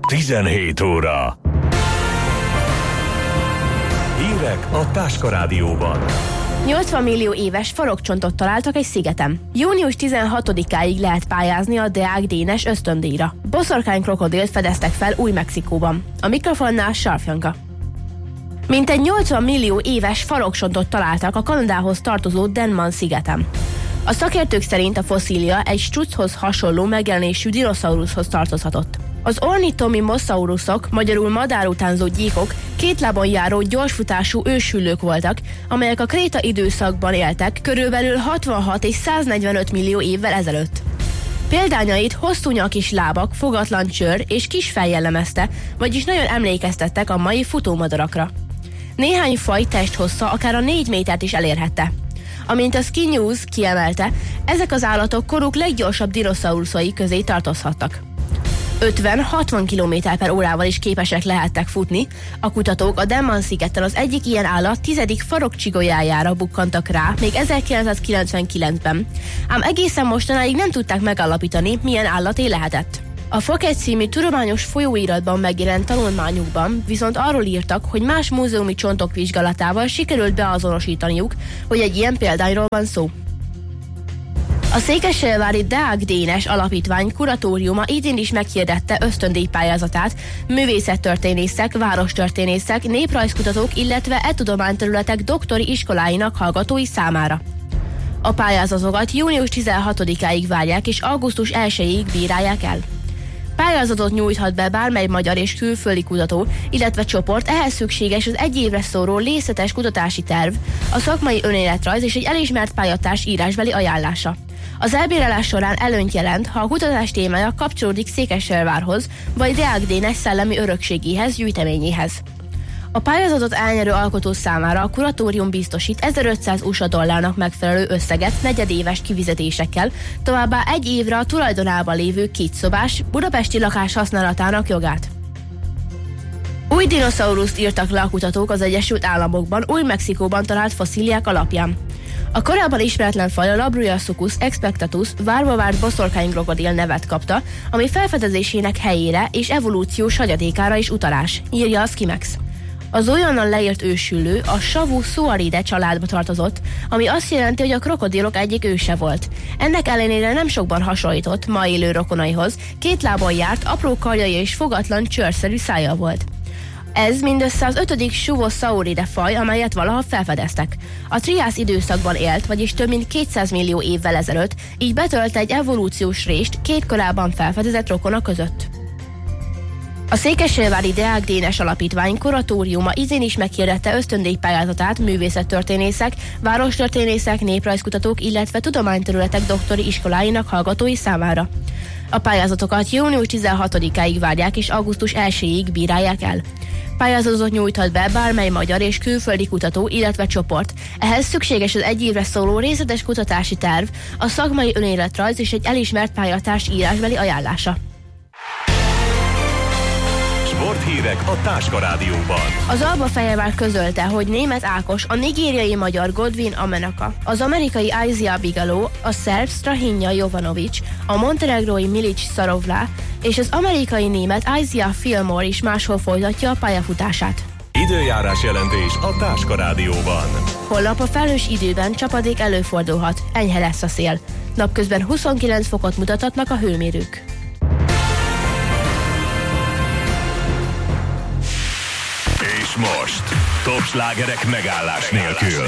17 óra. Hírek a Táska Rádióban. 80 millió éves farokcsontot találtak egy szigeten. Június 16-áig lehet pályázni a Deák Dénes ösztöndíjra. Boszorkánykrokodélt fedeztek fel Új-Mexikóban. A mikrofonnál Sarfjanka. Mintegy 80 millió éves farokcsontot találtak a Kanadához tartozó Denman szigeten. A szakértők szerint a fosszília egy strucchoz hasonló megjelenésű dinoszauruszhoz tartozhatott. Az ornitomimusaurusok, magyarul madárutánzó gyíkok, két lábon járó gyorsfutású őshüllők voltak, amelyek a kréta időszakban éltek körülbelül 66 és 145 millió évvel ezelőtt. Példányait hosszú nyakis lábak, fogatlan csőr és kis fej jellemezte, vagyis nagyon emlékeztettek a mai futómadarakra. Néhány faj testhossza akár a 4 métert is elérhette. Amint a Sky News kiemelte, ezek az állatok koruk leggyorsabb dinoszauruszai közé tartozhattak. 50-60 km/órával is képesek lehettek futni. A kutatók a Denman szigeten az egyik ilyen állat 10. farokcsigolyájára bukkantak rá még 1999-ben, ám egészen mostanáig nem tudták megállapítani, milyen állaté lehetett. A Foket című tudományos folyóiratban megjelent tanulmányukban viszont arról írtak, hogy más múzeumi csontok vizsgálatával sikerült beazonosítaniuk, hogy egy ilyen példányról van szó. A székesfehérvári Deák Dénes Alapítvány kuratóriuma idén is meghirdette ösztöndíjpályázatát művészettörténészek, várostörténészek, néprajzkutatók, illetve e-tudományterületek doktori iskoláinak hallgatói számára. A pályázatokat június 16-áig várják és augusztus 1-ig bírálják el. Pályázatot nyújthat be bármely magyar és külföldi kutató, illetve csoport, ehhez szükséges az egy évre szóró részletes kutatási terv, a szakmai önéletrajz és egy elismert pályatárs írásbeli ajánlása. Az elbírálás során előnyt jelent, ha a kutatás témája kapcsolódik Székesfehérvárhoz, vagy Deák Dénes szellemi örökségéhez, gyűjteményéhez. A pályázatot elnyerő alkotó számára a kuratórium biztosít 1500 USA dollárnak megfelelő összeget negyedéves kifizetésekkel, továbbá egy évre a tulajdonában lévő kétszobás budapesti lakás használatának jogát. Új dinoszauruszt írtak le a kutatók az Egyesült Államokban, Új-Mexikóban talált fosszíliák alapján. A korábban ismeretlen faj a Labruiosuchus expectatus várva várt boszorkánykrokodil nevet kapta, ami felfedezésének helyére és evolúciós hagyatékára is utalás, írja a Skimex. Az újonnan leírt őshüllő a Savusuaridae családba tartozott, ami azt jelenti, hogy a krokodilok egyik őse volt. Ennek ellenére nem sokban hasonlított ma élő rokonaihoz, két lábon járt, apró karjai és fogatlan csőrszerű szája volt. Ez mindössze az 5. Savusuaridae faj, amelyet valaha felfedeztek. A triász időszakban élt, vagyis több mint 200 millió évvel ezelőtt, így betölt egy evolúciós rést két korábban felfedezett rokona között. A székesfehérvári Deák Dénes Alapítvány kuratóriuma idén is meghirdette ösztöndíjpályázatát művészettörténészek, várostörténészek, néprajzkutatók, illetve tudományterületek doktori iskoláinak hallgatói számára. A pályázatokat június 16-áig várják és augusztus 1-ig bírálják el. Pályázatot nyújthat be bármely magyar és külföldi kutató, illetve csoport. Ehhez szükséges az egy évre szóló részletes kutatási terv, a szakmai önéletrajz és egy elismert pályatárs írásbeli ajánlása. Sporthírek a Táska Rádióban. Az Albafehérvár közölte, hogy Németh Ákos, a nigériai magyar Godwin Amenaka, az amerikai Isaiah Bigelow, a szerb Strahinja Jovanovic, a montenegrói Milic Sarovla és az amerikai német Isaiah Fillmore is máshol folytatja a pályafutását. Időjárás jelentés a Táska Rádióban. Holnap a felhős időben csapadék előfordulhat, enyhe lesz a szél. Napközben 29 fokot mutathatnak a hőmérők. És most top slágerek megállás nélkül.